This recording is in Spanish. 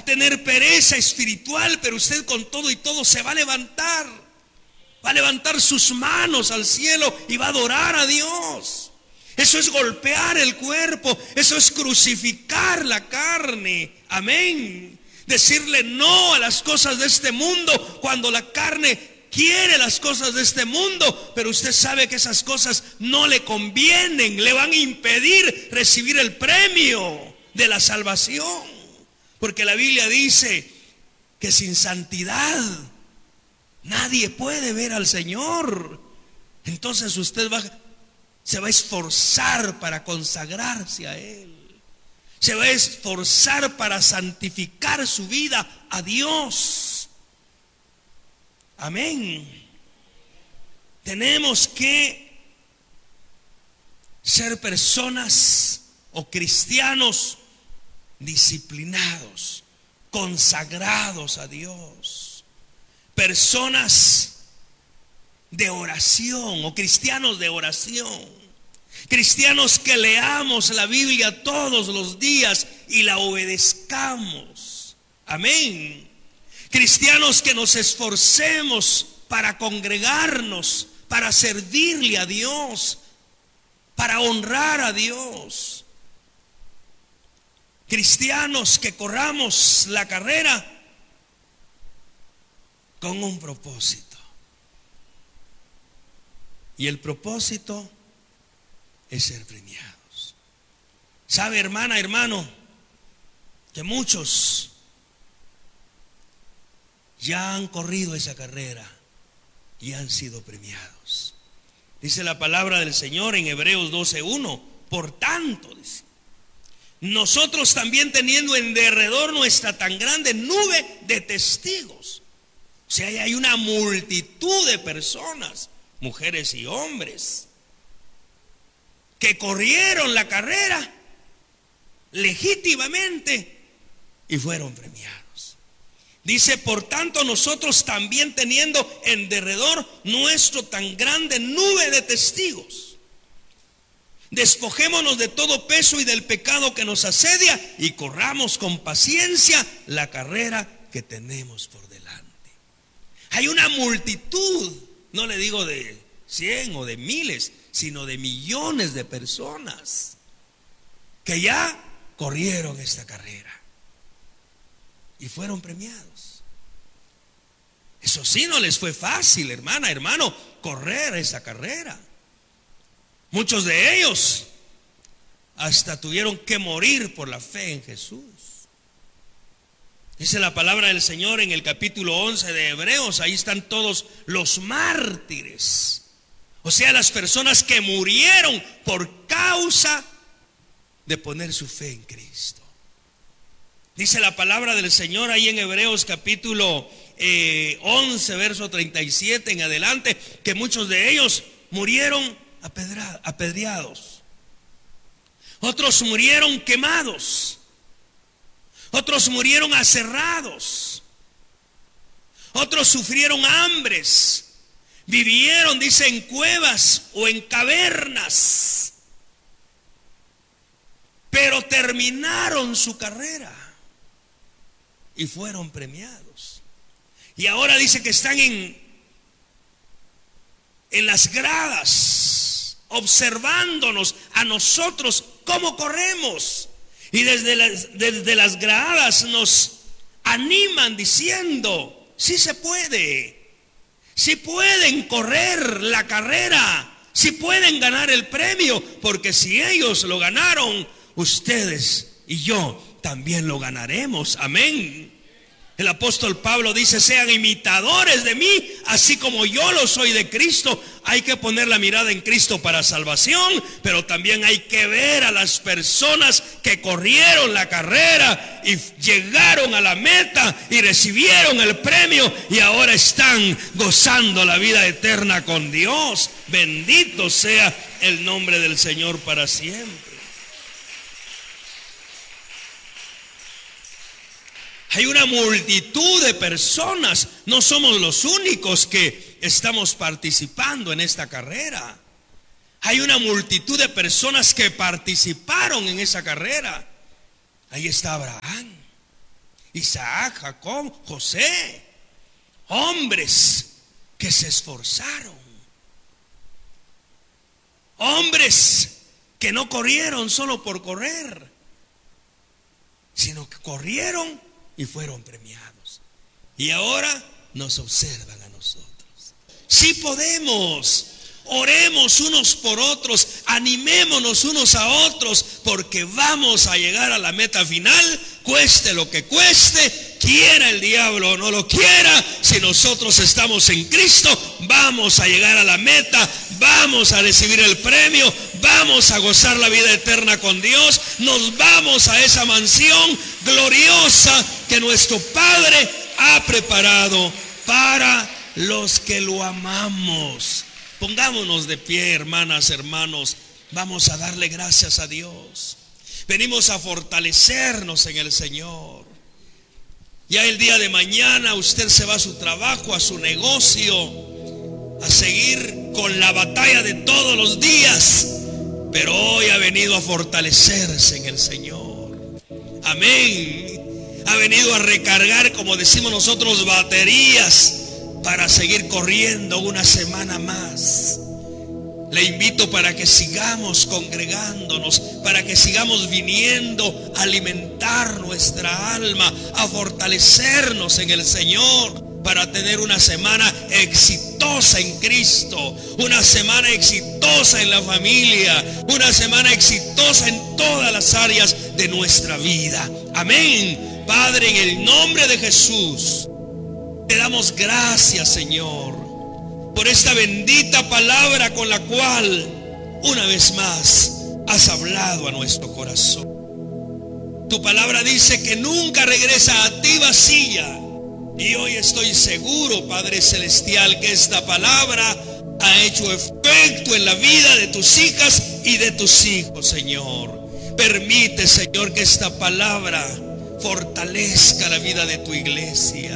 a tener pereza espiritual, pero usted con todo y todo se va a levantar. Va a levantar sus manos al cielo y va a adorar a Dios. Eso es golpear el cuerpo, eso es crucificar la carne. Amén. Decirle no a las cosas de este mundo cuando la carne quiere las cosas de este mundo, pero usted sabe que esas cosas no le convienen, le van a impedir recibir el premio de la salvación. Porque la Biblia dice que sin santidad nadie puede ver al Señor. Entonces usted se va a esforzar para consagrarse a Él. Se va a esforzar para santificar su vida a Dios. Amén. Tenemos que ser personas o cristianos disciplinados, consagrados a Dios, personas de oración o cristianos de oración, cristianos que leamos la Biblia todos los días y la obedezcamos. Amén. Cristianos que nos esforcemos para congregarnos, para servirle a Dios, para honrar a Dios. Cristianos que corramos la carrera con un propósito. Y el propósito es ser premiados. ¿Sabe, hermana, hermano, que muchos ya han corrido esa carrera y han sido premiados? Dice la palabra del Señor en Hebreos 12:1. Por tanto, dice, nosotros también teniendo en derredor nuestra tan grande nube de testigos. O sea, hay una multitud de personas, mujeres y hombres, que corrieron la carrera legítimamente y fueron premiados. Dice, por tanto, nosotros también teniendo en derredor nuestro tan grande nube de testigos, despojémonos de todo peso y del pecado que nos asedia y corramos con paciencia la carrera que tenemos por delante. Hay una multitud, no le digo de 100 o de miles, sino de millones de personas que ya corrieron esta carrera y fueron premiados. Eso sí, no les fue fácil, hermana, hermano, correr esa carrera. Muchos de ellos hasta tuvieron que morir por la fe en Jesús. Dice la palabra del Señor en el capítulo 11 de Hebreos, ahí están todos los mártires, o sea, las personas que murieron por causa de poner su fe en Cristo. Dice la palabra del Señor ahí en Hebreos capítulo 11, verso 37 en adelante, que muchos de ellos murieron apedreados, otros murieron quemados, otros murieron aserrados, otros sufrieron hambres, vivieron, dice, en cuevas o en cavernas, pero terminaron su carrera y fueron premiados. Y ahora dice que están en las gradas, observándonos a nosotros cómo corremos. Y desde las gradas nos animan diciendo, sí se puede, sí pueden correr la carrera, sí pueden ganar el premio, porque si ellos lo ganaron, ustedes y yo también lo ganaremos. Amén. El apóstol Pablo dice, sean imitadores de mí, así como yo lo soy de Cristo. Hay que poner la mirada en Cristo para salvación, pero también hay que ver a las personas que corrieron la carrera y llegaron a la meta y recibieron el premio y ahora están gozando la vida eterna con Dios. Bendito sea el nombre del Señor para siempre. Hay una multitud de personas, no somos los únicos que estamos participando en esta carrera. Hay una multitud de personas que participaron en esa carrera. Ahí está Abraham, Isaac, Jacob, José, hombres que se esforzaron, hombres que no corrieron solo por correr, sino que corrieron y fueron premiados. Y ahora nos observan a nosotros. Sí podemos. Oremos unos por otros, animémonos unos a otros, porque vamos a llegar a la meta final, cueste lo que cueste, quiera el diablo o no lo quiera. Si nosotros estamos en Cristo, vamos a llegar a la meta, vamos a recibir el premio, vamos a gozar la vida eterna con Dios, nos vamos a esa mansión gloriosa que nuestro Padre ha preparado para los que lo amamos. Pongámonos de pie, hermanas, hermanos. Vamos a darle gracias a Dios. Venimos a fortalecernos en el Señor. Ya el día de mañana usted se va a su trabajo, a su negocio, a seguir con la batalla de todos los días. Pero hoy ha venido a fortalecerse en el Señor. Amén. Ha venido a recargar, como decimos nosotros, baterías para seguir corriendo una semana más. Le invito para que sigamos congregándonos, para que sigamos viniendo a alimentar nuestra alma, a fortalecernos en el Señor, para tener una semana exitosa en Cristo, una semana exitosa en la familia, una semana exitosa en todas las áreas de nuestra vida. Amén. Padre, en el nombre de Jesús, te damos gracias, Señor, por esta bendita palabra con la cual una vez más has hablado a nuestro corazón. Tu palabra dice que nunca regresa a ti vacía. Y hoy estoy seguro, Padre Celestial, que esta palabra ha hecho efecto en la vida de tus hijas y de tus hijos, Señor. Permite, Señor, que esta palabra fortalezca la vida de tu iglesia.